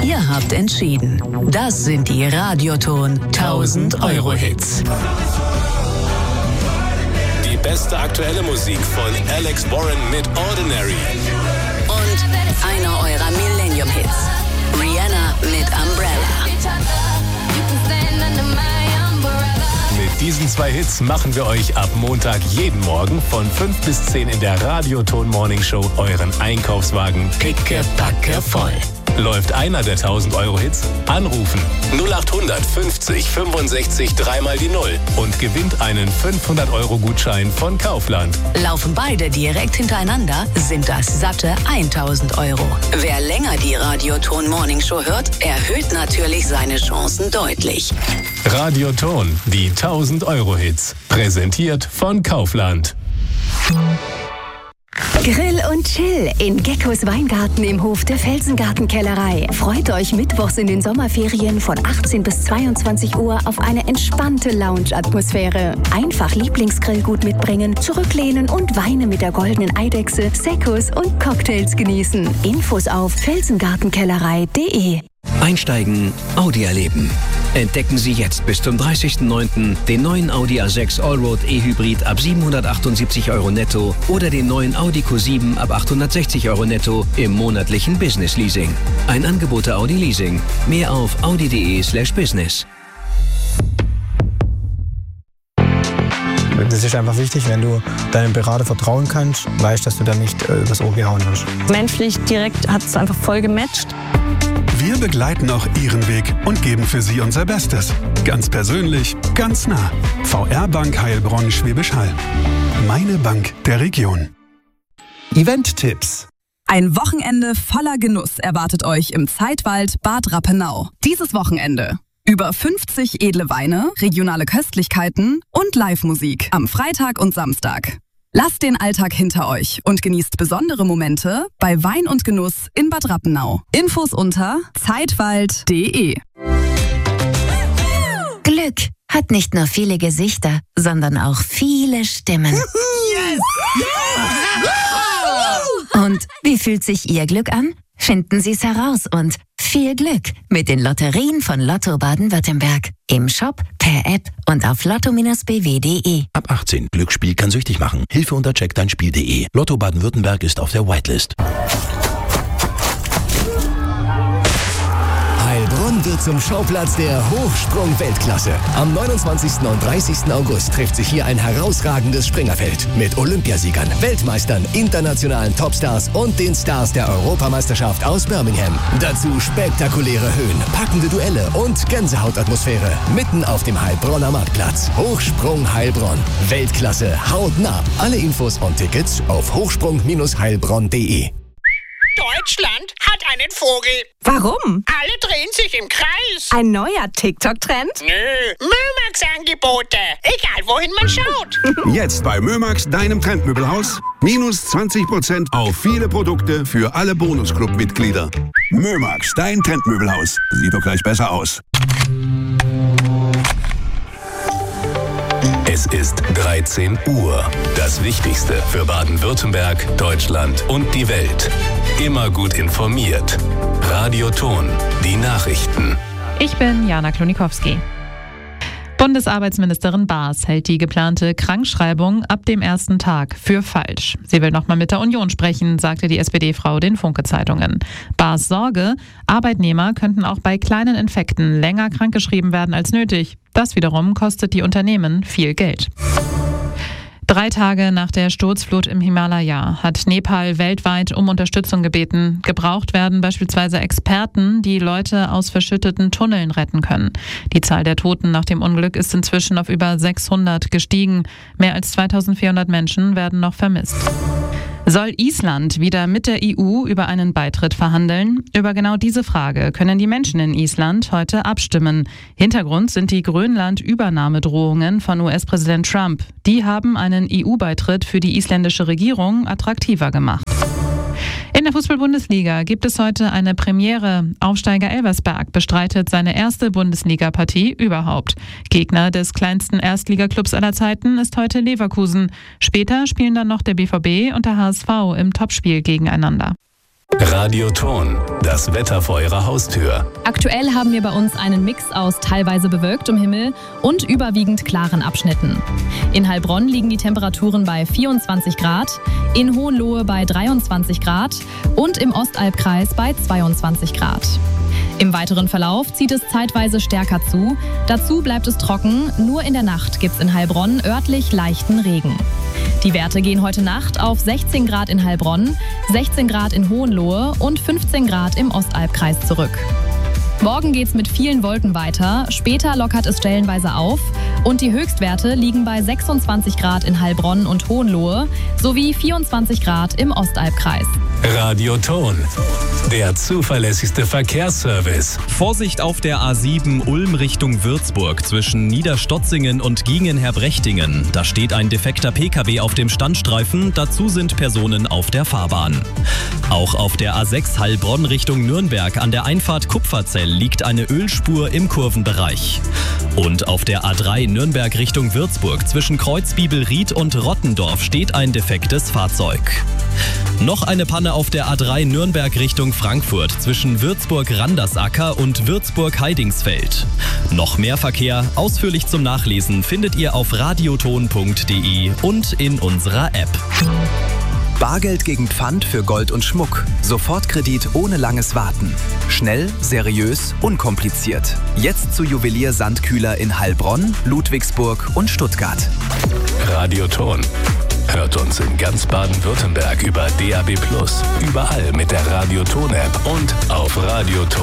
Ihr habt entschieden. Das sind die Radioton 1000 Euro Hits. Die beste aktuelle Musik von Alex Warren mit Ordinary. Und einer eurer Millennium-Hits. Rihanna mit Umbrella. Mit diesen 2 Hits machen wir euch ab Montag jeden Morgen von 5 bis 10 in der Radioton Morning Show euren Einkaufswagen pickepacke voll. Läuft einer der 1000 Euro Hits? Anrufen 0800 50 65 3 die 0 und gewinnt einen 500 Euro Gutschein von Kaufland. Laufen beide direkt hintereinander, sind das satte 1000 Euro. Wer länger die Radioton Morning Show hört, erhöht natürlich seine Chancen deutlich. Radioton, die 1000 Euro Hits. Präsentiert von Kaufland. Grill und Chill in Geckos Weingarten im Hof der Felsengartenkellerei. Freut euch mittwochs in den Sommerferien von 18 bis 22 Uhr auf eine entspannte Lounge-Atmosphäre. Einfach Lieblingsgrillgut mitbringen, zurücklehnen und Weine mit der goldenen Eidechse, Seccos und Cocktails genießen. Infos auf felsengartenkellerei.de. Einsteigen, Audi erleben. Entdecken Sie jetzt bis zum 30.09. den neuen Audi A6 Allroad E-Hybrid ab 778 Euro netto oder den neuen Audi Q7 ab 860 Euro netto im monatlichen Business Leasing. Ein Angebot der Audi Leasing. Mehr auf audi.de/business. Das ist einfach wichtig, wenn du deinem Berater vertrauen kannst, weißt, dass du da nicht übers Ohr gehauen wirst. Menschlich direkt hat es einfach voll gematcht. Wir begleiten auch Ihren Weg und geben für Sie unser Bestes. Ganz persönlich, ganz nah. VR Bank Heilbronn Schwäbisch Hall. Meine Bank der Region. Event-Tipps. Ein Wochenende voller Genuss erwartet euch im Zeitwald Bad Rappenau. Dieses Wochenende. Über 50 edle Weine, regionale Köstlichkeiten und Live-Musik am Freitag und Samstag. Lasst den Alltag hinter euch und genießt besondere Momente bei Wein und Genuss in Bad Rappenau. Infos unter zeitwald.de. Glück hat nicht nur viele Gesichter, sondern auch viele Stimmen. Yes! Und wie fühlt sich Ihr Glück an? Finden Sie es heraus und viel Glück mit den Lotterien von Lotto Baden-Württemberg. Im Shop, per App und auf lotto-bw.de. Ab 18. Glücksspiel kann süchtig machen. Hilfe unter checkdeinspiel.de. Lotto Baden-Württemberg ist auf der Whitelist. Heilbronn wird zum Schauplatz der Hochsprung-Weltklasse. Am 29. und 30. August trifft sich hier ein herausragendes Springerfeld mit Olympiasiegern, Weltmeistern, internationalen Topstars und den Stars der Europameisterschaft aus Birmingham. Dazu spektakuläre Höhen, packende Duelle und Gänsehautatmosphäre mitten auf dem Heilbronner Marktplatz. Hochsprung Heilbronn. Weltklasse hautnah. Alle Infos und Tickets auf hochsprung-heilbronn.de. Deutschland hat einen Vogel. Warum? Alle drehen sich im Kreis. Ein neuer TikTok-Trend? Nö, Mömax-Angebote. Egal, wohin man schaut. Jetzt bei Mömax, deinem Trendmöbelhaus. Minus 20% auf viele Produkte für alle Bonusclub-Mitglieder. Mömax, dein Trendmöbelhaus. Sieht doch gleich besser aus. Es ist 13 Uhr. Das Wichtigste für Baden-Württemberg, Deutschland und die Welt. Immer gut informiert. Radioton, die Nachrichten. Ich bin Jana Klonikowski. Bundesarbeitsministerin Baas hält die geplante Krankschreibung ab dem ersten Tag für falsch. Sie will nochmal mit der Union sprechen, sagte die SPD-Frau den Funke-Zeitungen. Baas Sorge, Arbeitnehmer könnten auch bei kleinen Infekten länger krankgeschrieben werden als nötig. Das wiederum kostet die Unternehmen viel Geld. 3 Tage nach der Sturzflut im Himalaya hat Nepal weltweit um Unterstützung gebeten. Gebraucht werden beispielsweise Experten, die Leute aus verschütteten Tunneln retten können. Die Zahl der Toten nach dem Unglück ist inzwischen auf über 600 gestiegen. Mehr als 2400 Menschen werden noch vermisst. Soll Island wieder mit der EU über einen Beitritt verhandeln? Über genau diese Frage können die Menschen in Island heute abstimmen. Hintergrund sind die Grönland-Übernahmedrohungen von US-Präsident Trump. Die haben einen EU-Beitritt für die isländische Regierung attraktiver gemacht. In der Fußball-Bundesliga gibt es heute eine Premiere. Aufsteiger Elversberg bestreitet seine erste Bundesliga-Partie überhaupt. Gegner des kleinsten Erstligaklubs aller Zeiten ist heute Leverkusen. Später spielen dann noch der BVB und der HSV im Topspiel gegeneinander. Radioton, das Wetter vor Ihrer Haustür. Aktuell haben wir bei uns einen Mix aus teilweise bewölktem Himmel und überwiegend klaren Abschnitten. In Heilbronn liegen die Temperaturen bei 24 Grad, in Hohenlohe bei 23 Grad und im Ostalbkreis bei 22 Grad. Im weiteren Verlauf zieht es zeitweise stärker zu. Dazu bleibt es trocken, nur in der Nacht gibt es in Heilbronn örtlich leichten Regen. Die Werte gehen heute Nacht auf 16 Grad in Heilbronn, 16 Grad in Hohenlohe und 15 Grad im Ostalbkreis zurück. Morgen geht's mit vielen Wolken weiter, später lockert es stellenweise auf und die Höchstwerte liegen bei 26 Grad in Heilbronn und Hohenlohe sowie 24 Grad im Ostalbkreis. Radioton, der zuverlässigste Verkehrsservice. Vorsicht auf der A7 Ulm Richtung Würzburg zwischen Niederstotzingen und Giengen-Herbrechtingen. Da steht ein defekter PKW auf dem Standstreifen, dazu sind Personen auf der Fahrbahn. Auch auf der A6 Heilbronn Richtung Nürnberg an der Einfahrt Kupferzell liegt eine Ölspur im Kurvenbereich. Und auf der A3 Nürnberg Richtung Würzburg zwischen Kreuzbibelried und Rottendorf steht ein defektes Fahrzeug. Noch eine Panne auf der A3 Nürnberg Richtung Frankfurt zwischen Würzburg-Randersacker und Würzburg-Heidingsfeld. Noch mehr Verkehr, ausführlich zum Nachlesen, findet ihr auf radioton.de und in unserer App. Bargeld gegen Pfand für Gold und Schmuck. Sofortkredit ohne langes Warten. Schnell, seriös, unkompliziert. Jetzt zu Juwelier Sandkühler in Heilbronn, Ludwigsburg und Stuttgart. Radioton. Hört uns in ganz Baden-Württemberg über DAB+, überall mit der Radioton-App und auf Radioton.